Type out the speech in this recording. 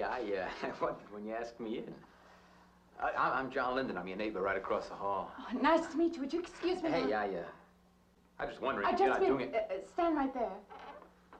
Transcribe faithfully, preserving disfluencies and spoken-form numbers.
I, uh, what, when you asked me in. I, I'm John Linden. I'm your neighbor right across the hall. Oh, nice to meet you. Would you excuse me? Hey, now? I, uh, I was wondering I if you're just not been, doing it. Uh, stand right there.